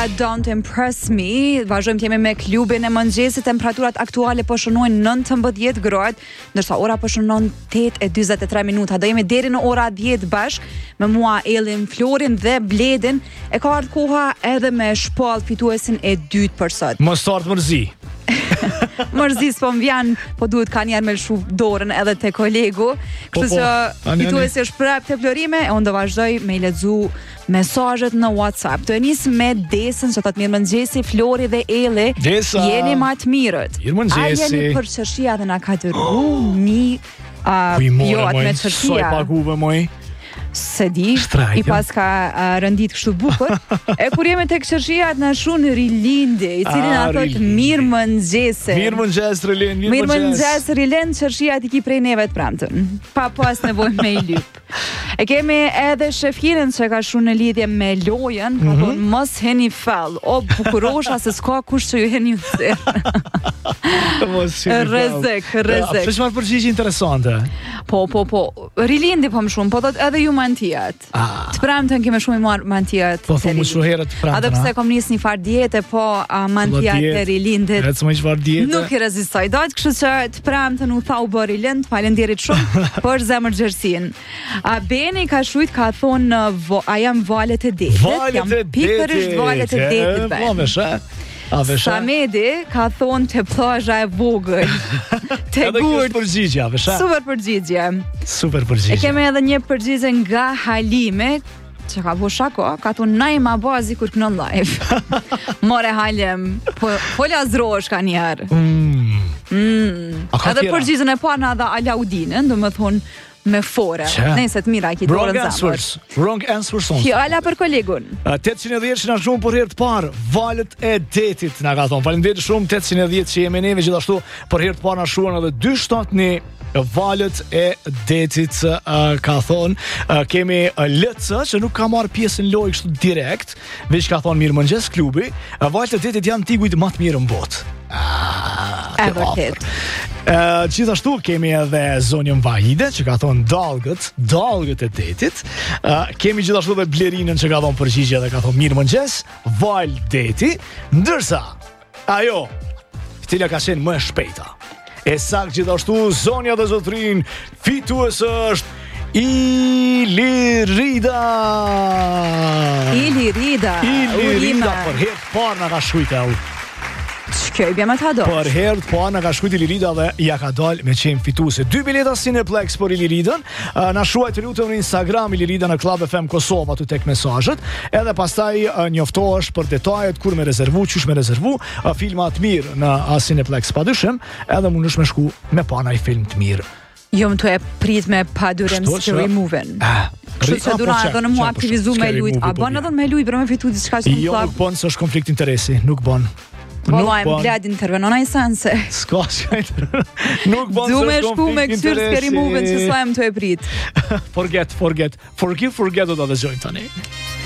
Don't impress me. Vazhdojmë të jemi me klubin e mëngjesit. Temperaturat aktuale po shënojnë 19 gradë, ndërsa ora po shënon 8:43 minuta. Do jemi deri në ora 10 bashk me mua, Ellin, Florin dhe Bledin. E ka ardhur koha edhe me shpall fituesin e dytë për sot. Mos start mërzi. Mërzis po më vjen, po duhet ka njerë me lëshu dorën edhe te kolegu. Kështu që fituesi është prap te Florime, e unë do vazhdoj me i lexu mesazhet në WhatsApp. Do e nis me Desën, që thot mirë mëngjesi Flori dhe Elli. Desa, jeni më të mirët. Mirë mëngjesi. A jeni për çështja dhe na ka dërguar jo atë me çështja. Soi paguve moj. Se di, i pas ka rëndit kështu bukur. E kur jemi tek çështja na shun Rilindi, i cili na thot mirë mëngjese. Mirë mëngjes Rilin, mirë mëngjes Rilin, çështja ti ki prej neve të pramtën. Pa pas nevojë me i lyp. E kemi edhe Shefirën që ka shun në lidhje me lojën, ka thonë mos heni fell, o bukurosha se s'ka kush që ju heni unë. Rrezik. Çfarë përgjigje interesante. Po. Rilindi po më shumë, po thot edhe ju mantijat. Të pramtën kemi shumë i marr mantijat. Po thonë shumë herë të pramtën. Edhe pse kom nis një far diete, po mantijat e Rilindit. Ecë më çfarë diete. Nuk i rezistoj dot, kështu që të pramtën u tha u bë Rilind, faleminderit shumë për zemër gjersin. Beni ka shujt, ka thonë a jam valet e detit. Jam pikërisht valet e detit. Po më shë. Samedi ka thonë te plazha e vogël. Te gurt. Përgjigje, Super përgjigje. E kemi edhe një përgjigje nga Halime, që ka po shako, ka thonë najma bazi kur kënon live. More Halem, po lazrosh ka njerë. Edhe përgjigjen e parë na dha Alaudine, do më thonë me fore. Nëse të mira ki dorën zamër. Wrong answers. Fjala për kolegun. 810 që na shumë për herë të parë, valët e detit na ka thonë. Faleminderit shumë 810 që jemi neve gjithashtu për herë të parë na shuan edhe 271 valët e detit ka thonë. Kemi LC që nuk ka marrë pjesë në lojë kështu direkt, veç ka thonë mirë mëngjes klubi. Valët e detit janë tigujt më të mirë në botë. E vërtet. Gjithashtu kemi edhe zonjën Vahide që ka thonë dalgët e detit. Kemi gjithashtu dhe Blerinën që ka thonë përgjigje dhe ka thonë mirë mëngjes, val deti, ndërsa ajo cila ka qenë më e shpejta e sakt gjithashtu zonja dhe zotrin fitues është Ilirida për herë parë na ka shkujtel. Për herë po na ka shkruajtur Ilirida dhe ja ka dalë me qenë fituese. 2 bileta Cineplex për Iliridën. Na shuaj të lutem në Instagram Ilirida në Club FM Kosovë aty tek mesazhet. Edhe pastaj njoftohesh për detajet kur me rezervu, çish me rezervu filma të mirë në Cineplex padyshim, edhe mundesh me shku me pa një film të mirë. Jo më të e prit me padyrim si remove-in. Kështu që dura edhe në mua aktivizu me lujt. A bën edhe me lujt për me fitu diçka që jo, nuk bën se është konflikt interesi, nuk bën. Vallaj, më bled intervenon ai sense. S'ka çajt. Nuk bën se du me shku me këtyr s'ke remove-in që s'lajm të e prit. Forget do ta dëgjojmë tani.